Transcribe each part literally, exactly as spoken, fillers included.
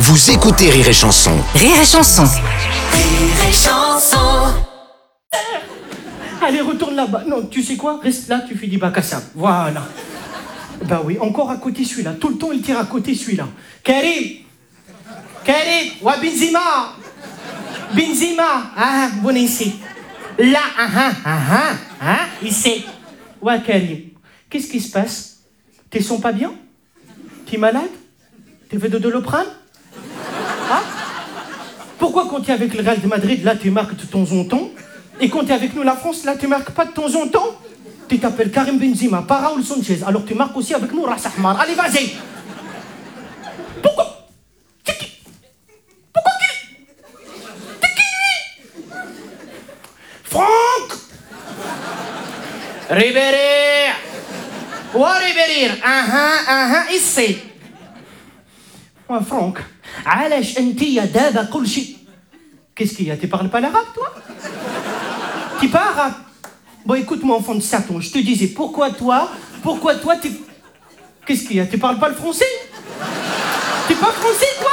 Vous écoutez Rire et Chanson. Rire et Chanson. Rire et Chanson. Allez, retourne là-bas. Non, tu sais quoi? Reste là, tu fais du bac à sable. Voilà. Bah oui, encore à côté celui-là. Tout le temps, il tire à côté celui-là. Karim Karim Wa Benzema Benzema Ah, bon ici. Là, ah ah, ah ah, ah, ici. Ouais, Karim. Qu'est-ce qui se passe? T'es sens pas bien? T'es malade? T'es fait de doliprane? Hein? Pourquoi quand t'es avec le Real de Madrid, là, tu marques de temps en temps, et quand t'es avec nous, la France, là, tu marques pas de temps en temps? Tu t'appelles Karim Benzema, pas Raoul Sanchez, alors tu marques aussi avec nous, Ras Ahmar. Allez, vas-y! Pourquoi? C'est qui? Pourquoi qui? C'est qui, lui? Franck! Ribéry! Wa Ribéry! Ah ah, ah ah, ici! Ouais, Franck, علاش انتيا دابا كل شيء. Qu'est-ce qu'il y a? Tu parles pas l'arabe, toi? Tu parles arabe? Bon, écoute-moi, enfant de Satan, je te disais, pourquoi toi, pourquoi toi, tu... Qu'est-ce qu'il y a? Tu parles pas le français? Tu parles français, toi?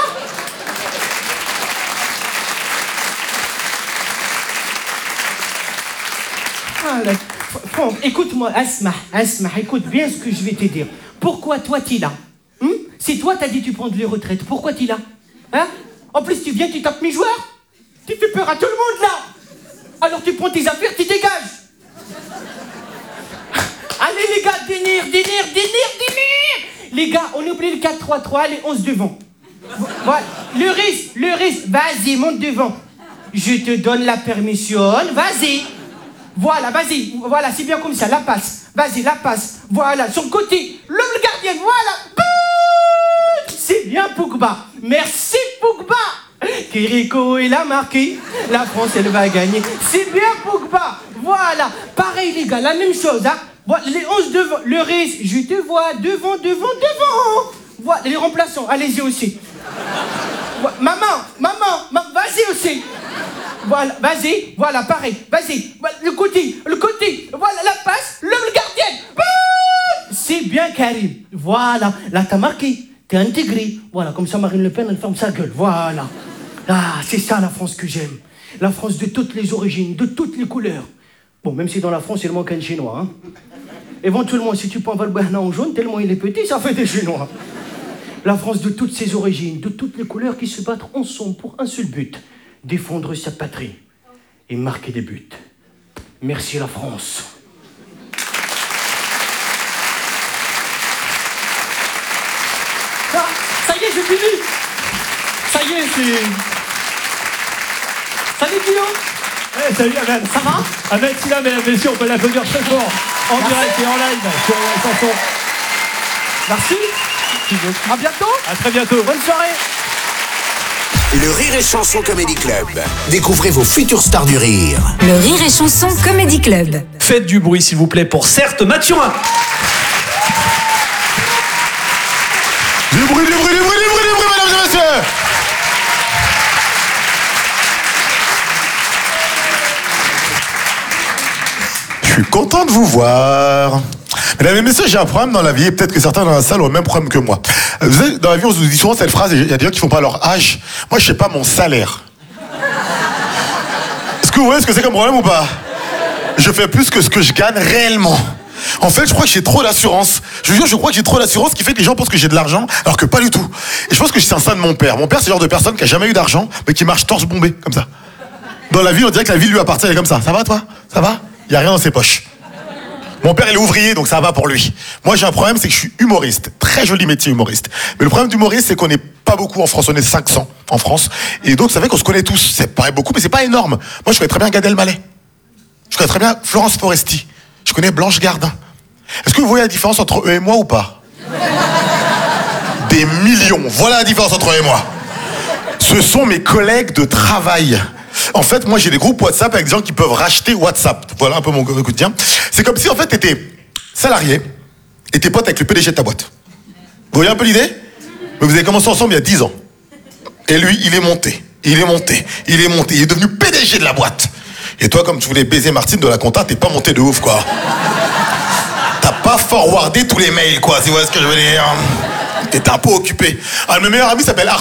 Ah, là. Franck, écoute-moi, Asma, Asma, écoute bien ce que je vais te dire. Pourquoi toi, tu es là? Hum? Si toi, t'as dit tu prends de les retraites, pourquoi tu es là? Hein? En plus, tu viens, tu tapes mes joueurs? Tu fais peur à tout le monde, là! Alors tu prends tes affaires, tu dégages! Allez, les gars, délire, délire, délire, délire! Les gars, on oublie le quatre trois trois, les onze devant. Voilà. Le risque, le risque, vas-y, monte devant. Je te donne la permission, vas-y. Voilà, vas-y, voilà, c'est bien comme ça, la passe. Vas-y, la passe. Voilà, son côté, l'homme le gardien, voilà. C'est bien, Pogba. Merci, Pogba. Kiriko, il a marqué. La France, elle va gagner. C'est bien, Pogba. Voilà. Pareil, les gars, la même chose, hein. Voilà, les onze devant, le risque, je te vois devant, devant, devant. Voilà, les remplaçants, allez-y aussi. Voilà. Maman, maman, ma... vas-y aussi. Voilà, vas-y, voilà, pareil, vas-y. Voilà, le côté, le côté, voilà, la passe, l'homme, le gardien. C'est bien, Karim. Voilà, là, t'as marqué, t'es intégré. Voilà, comme ça, Marine Le Pen, elle ferme sa gueule. Voilà. Ah, c'est ça, la France que j'aime. La France de toutes les origines, de toutes les couleurs. Bon, même si dans la France, il manque un Chinois, hein. Éventuellement, si tu prends Valbuena en jaune, tellement il est petit, ça fait des Chinois. La France de toutes ses origines, de toutes les couleurs qui se battent ensemble pour un seul but. Défendre sa patrie et marquer des buts. Merci la France. Ah, ça y est, j'ai fini. Ça y est, c'est... Salut Guillaume. Hey, salut Ahmed. Ça va? Ahmed, si là, mesdames et messieurs, on peut l'applaudir très fort en Merci. direct et en live sur la chanson. Merci. À bientôt. À très bientôt. Bonne soirée. Le Rire et Chanson Comedy Club. Découvrez vos futures stars du rire. Le Rire et Chanson Comedy Club. Faites du bruit, s'il vous plaît, pour Certes Mathurin. Du bruit, du bruit, du bruit, du bruit, du bruit, mesdames et messieurs. Je suis content de vous voir. Mesdames et messieurs, j'ai un problème dans la vie, et peut-être que certains dans la salle ont le même problème que moi. Vous savez, dans la vie, on se dit souvent cette phrase, il y a des gens qui font pas leur âge. Moi, je sais pas mon salaire. Est-ce que vous voyez ce que c'est comme problème ou pas? Je fais plus que ce que je gagne réellement. En fait, je crois que j'ai trop d'assurance. Je vous jure, je crois que j'ai trop d'assurance, ce qui fait que les gens pensent que j'ai de l'argent, alors que pas du tout. Et je pense que c'est un ça de mon père. Mon père, c'est le genre de personne qui a jamais eu d'argent, mais qui marche torse bombé, comme ça. Dans la vie, on dirait que la vie lui appartient, elle est comme ça. Ça va, toi? Ça va? Il y a rien dans ses poches. Mon père, il est ouvrier, donc ça va pour lui. Moi, j'ai un problème, c'est que je suis humoriste. Très joli métier, humoriste. Mais le problème d'humoriste, c'est qu'on n'est pas beaucoup en France. On est cinq cents en France. Et donc, ça fait qu'on se connaît tous. C'est pas beaucoup, mais c'est pas énorme. Moi, je connais très bien Gad Elmaleh. Je connais très bien Florence Foresti. Je connais Blanche Gardin. Est-ce que vous voyez la différence entre eux et moi ou pas? Des millions. Voilà la différence entre eux et moi. Ce sont mes collègues de travail. En fait, moi, j'ai des groupes WhatsApp avec des gens qui peuvent racheter WhatsApp. Voilà un peu mon quotidien. C'est comme si, en fait, t'étais salarié et t'es pote avec le P D G de ta boîte. Vous voyez un peu l'idée? Mais vous avez commencé ensemble il y a dix ans. Et lui, il est monté, il est monté, il est monté, il est devenu P D G de la boîte. Et toi, comme tu voulais baiser Martine de la compta, t'es pas monté de ouf, quoi. T'as pas forwardé tous les mails, quoi, si vous voyez ce que je veux dire. T'étais un peu occupé. Ah, mon meilleur ami s'appelle Arthur.